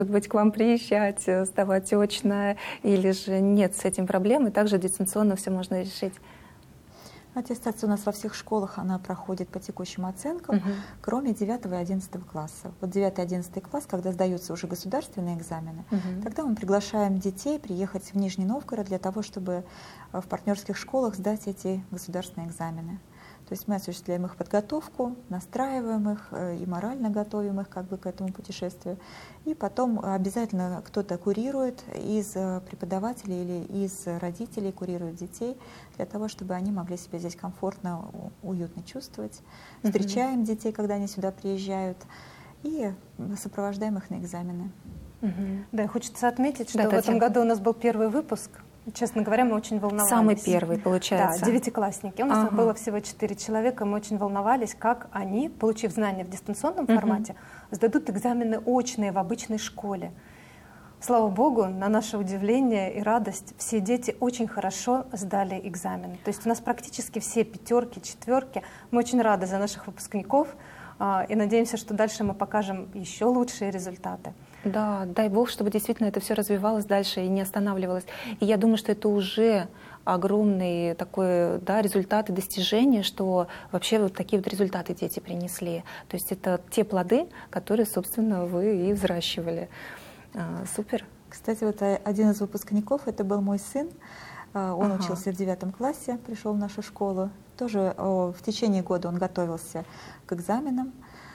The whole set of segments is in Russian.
быть, к вам приезжать, сдавать очно, или же нет с этим проблем, и также дистанционно все можно решить? Аттестация у нас во всех школах, она проходит по текущим оценкам, кроме 9 и 11 класса. Вот 9 и 11 класс, когда сдаются уже государственные экзамены, тогда мы приглашаем детей приехать в Нижний Новгород для того, чтобы в партнерских школах сдать эти государственные экзамены. То есть мы осуществляем их подготовку, настраиваем их и морально готовим их как бы к этому путешествию. И потом обязательно кто-то курирует из преподавателей или из родителей, курирует детей, для того, чтобы они могли себя здесь комфортно, уютно чувствовать. Встречаем детей, когда они сюда приезжают, и сопровождаем их на экзамены. Да, и хочется отметить, что в этом году у нас был первый выпуск. Честно говоря, мы очень волновались. Самый первый, получается. Да, девятиклассники. У нас было всего 4 человека, мы очень волновались, как они, получив знания в дистанционном формате, сдадут экзамены очные в обычной школе. Слава Богу, на наше удивление и радость, все дети очень хорошо сдали экзамен. То есть у нас практически все 5, 4. Мы очень рады за наших выпускников и надеемся, что дальше мы покажем еще лучшие результаты. Да, дай Бог, чтобы действительно это все развивалось дальше и не останавливалось. И я думаю, что это уже огромный такой, да, результат и достижение, что вообще вот такие вот результаты дети принесли. То есть это те плоды, которые, собственно, вы и взращивали. Супер. Кстати, вот один из выпускников, это был мой сын. Он учился в 9 классе, пришел в нашу школу. Тоже в течение года он готовился к экзаменам.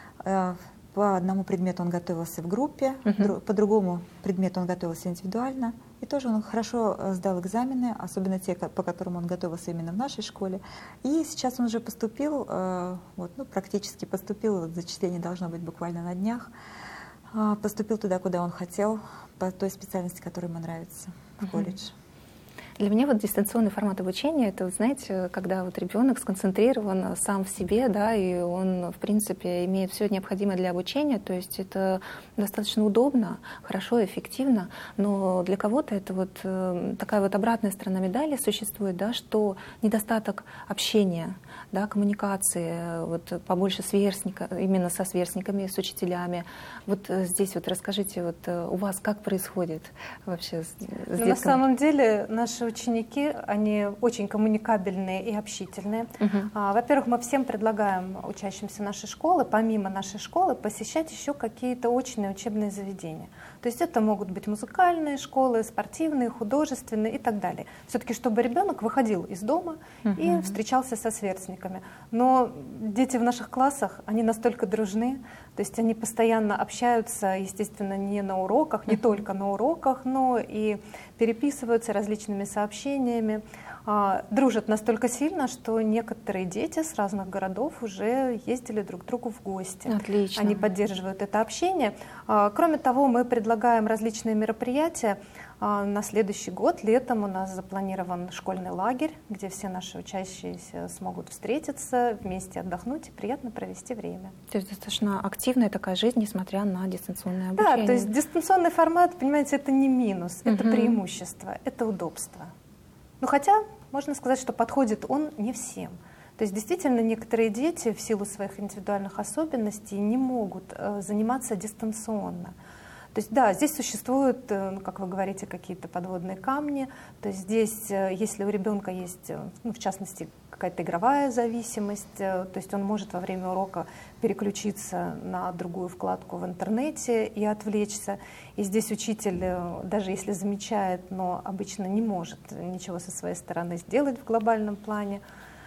По одному предмету он готовился в группе, по другому предмету он готовился индивидуально. И тоже он хорошо сдал экзамены, особенно те, по которым он готовился именно в нашей школе. И сейчас он уже поступил, практически поступил, зачисление должно быть буквально на днях, поступил туда, куда он хотел, по той специальности, которая ему нравится, в колледж. Для меня вот дистанционный формат обучения — это, знаете, когда вот ребенок сконцентрирован сам в себе, да, и он, в принципе, имеет все необходимое для обучения, то есть это достаточно удобно, хорошо, эффективно, но для кого-то это вот такая вот обратная сторона медали существует, да, что недостаток общения, да, коммуникации, вот побольше именно со сверстниками, с учителями. Вот здесь вот расскажите, вот у вас как происходит вообще с детками? На самом деле наши ученики, они очень коммуникабельные и общительные. Во-первых, мы всем предлагаем учащимся нашей школы, помимо нашей школы, посещать еще какие-то очные учебные заведения. То есть это могут быть музыкальные школы, спортивные, художественные и так далее. Все-таки, чтобы ребенок выходил из дома и встречался со сверстниками. Но дети в наших классах, они настолько дружны, то есть они постоянно общаются, естественно, не на уроках, не только на уроках, но и переписываются различными сообщениями, дружат настолько сильно, что некоторые дети с разных городов уже ездили друг к другу в гости. Отлично. Они поддерживают это общение. Кроме того, мы предлагаем различные мероприятия. На следующий год, летом, у нас запланирован школьный лагерь, где все наши учащиеся смогут встретиться, вместе отдохнуть и приятно провести время. То есть достаточно активная такая жизнь, несмотря на дистанционное обучение. Да, то есть дистанционный формат, понимаете, это не минус, это преимущество, это удобство. Ну, хотя можно сказать, что подходит он не всем. То есть действительно некоторые дети в силу своих индивидуальных особенностей не могут заниматься дистанционно. То есть да, здесь существуют, как вы говорите, какие-то подводные камни. То есть здесь, если у ребенка есть, в частности, какая-то игровая зависимость, то есть он может во время урока переключиться на другую вкладку в интернете и отвлечься. И здесь учитель, даже если замечает, но обычно не может ничего со своей стороны сделать в глобальном плане.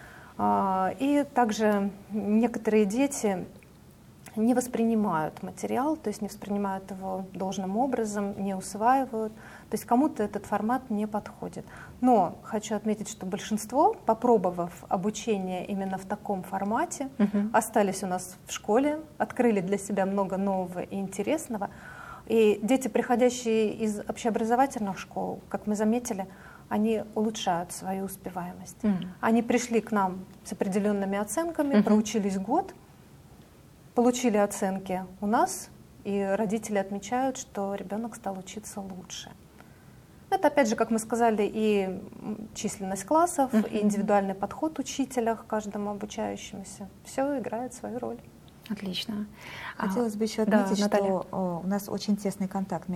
И также некоторые дети не воспринимают материал, то есть не воспринимают его должным образом, не усваивают. То есть кому-то этот формат не подходит. Но хочу отметить, что большинство, попробовав обучение именно в таком формате, остались у нас в школе, открыли для себя много нового и интересного. И дети, приходящие из общеобразовательных школ, как мы заметили, они улучшают свою успеваемость. Они пришли к нам с определенными оценками, проучились год, получили оценки у нас, и родители отмечают, что ребенок стал учиться лучше. Это, опять же, как мы сказали, и численность классов, и индивидуальный подход учителя к каждому обучающемуся. Все играет свою роль. Отлично. Хотелось бы еще отметить, что у нас очень тесный контакт